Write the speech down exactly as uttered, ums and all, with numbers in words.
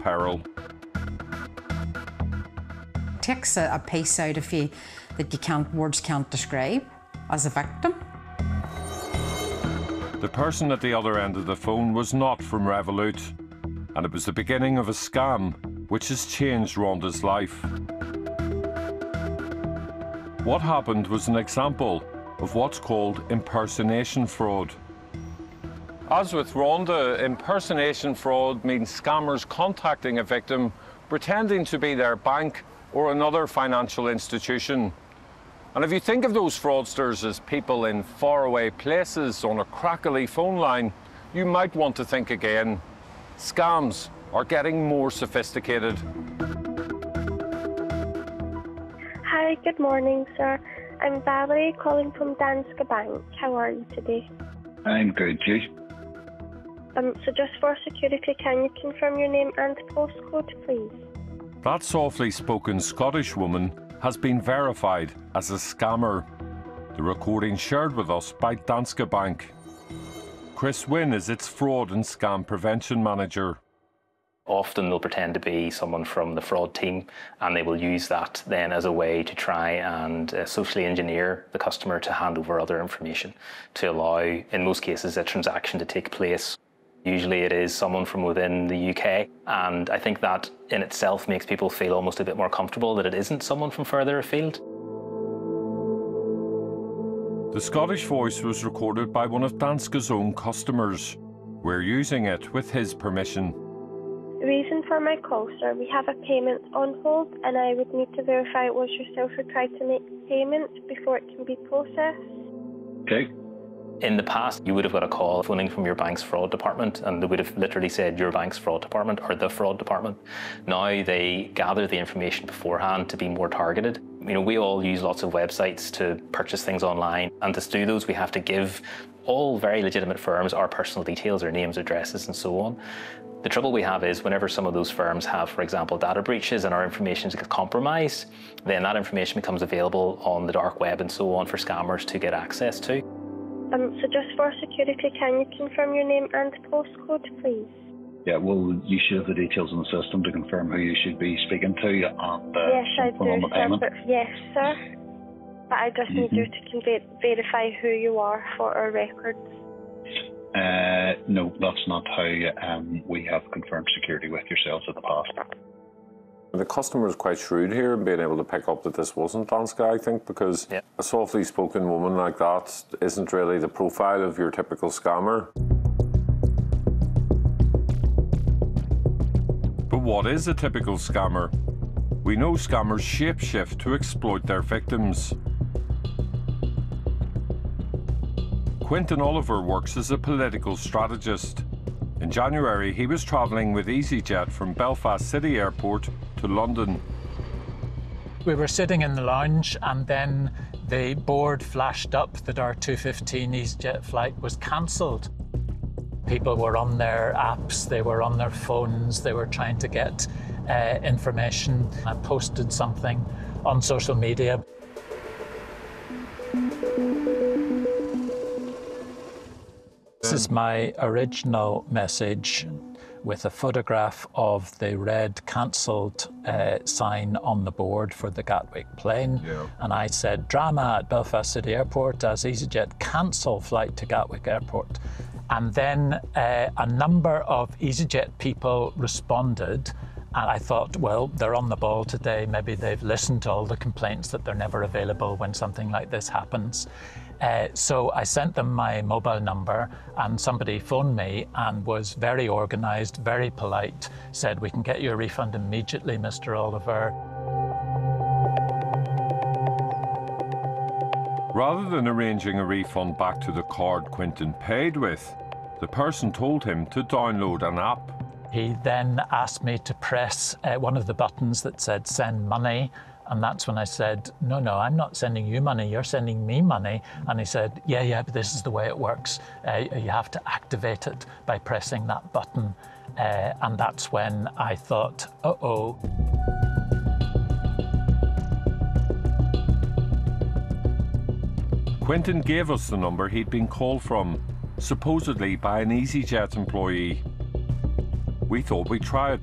peril. It takes a, a piece out of you that you can't, words can't describe as a victim. The person at the other end of the phone was not from Revolut, and it was the beginning of a scam which has changed Rhonda's life. What happened was an example of what's called impersonation fraud. As with Rhonda, impersonation fraud means scammers contacting a victim, pretending to be their bank or another financial institution. And if you think of those fraudsters as people in faraway places on a crackly phone line, you might want to think again. Scams are getting more sophisticated. Hi, good morning, sir. I'm Valerie calling from Danske Bank. How are you today? I'm good, you? Um, so just for security, can you confirm your name and postcode, please? That softly spoken Scottish woman has been verified as a scammer. The recording shared with us by Danske Bank. Chris Wynn is its fraud and scam prevention manager. Often they'll pretend to be someone from the fraud team, and they will use that then as a way to try and uh, socially engineer the customer to hand over other information to allow, in most cases, a transaction to take place. Usually it is someone from within the U K, and I think that in itself makes people feel almost a bit more comfortable that it isn't someone from further afield. The Scottish voice was recorded by one of Danske's own customers. We're using it with his permission. The reason for my call, sir, we have a payment on hold, and I would need to verify it was yourself who tried to make payment before it can be processed. Okay. In the past, you would have got a call phoning from your bank's fraud department, and they would have literally said your bank's fraud department or the fraud department. Now they gather the information beforehand to be more targeted. You know, we all use lots of websites to purchase things online, and to do those, we have to give all very legitimate firms our personal details, our names, addresses, and so on. The trouble we have is whenever some of those firms have, for example, data breaches and our information gets compromised, then that information becomes available on the dark web and so on for scammers to get access to. Um, so just for security, can you confirm your name and postcode, please? Yeah, well, you should have the details in the system to confirm who you should be speaking to and uh, yes, I do, on the payment. sir, but yes, sir. But I just mm-hmm. need you to convey, verify who you are for our records. Uh, no, that's not how um, we have confirmed security with yourselves in the past. The customer is quite shrewd here in being able to pick up that this wasn't Danske, I think, because yeah. a softly spoken woman like that isn't really the profile of your typical scammer. But what is a typical scammer? We know scammers shapeshift to exploit their victims. Quentin Oliver works as a political strategist. In January, he was travelling with EasyJet from Belfast City Airport to London. We were sitting in the lounge, and then the board flashed up that our two fifteen EasyJet flight was cancelled. People were on their apps, they were on their phones, they were trying to get uh, information. I posted something on social media. This is my original message with a photograph of the red cancelled uh, sign on the board for the Gatwick plane. Yeah. And I said, drama at Belfast City Airport as EasyJet cancel flight to Gatwick Airport. And then uh, a number of EasyJet people responded, and I thought, well, they're on the ball today. Maybe they've listened to all the complaints that they're never available when something like this happens. Uh, so I sent them my mobile number, and somebody phoned me and was very organised, very polite, said, we can get you a refund immediately, Mister Oliver. Rather than arranging a refund back to the card Quentin paid with, the person told him to download an app. He then asked me to press uh, one of the buttons that said send money. And that's when I said, no, no, I'm not sending you money, you're sending me money. And he said, yeah, yeah, but this is the way it works. Uh, you have to activate it by pressing that button. Uh, and that's when I thought, uh-oh. Quentin gave us the number he'd been called from, supposedly by an EasyJet employee. We thought we'd try it.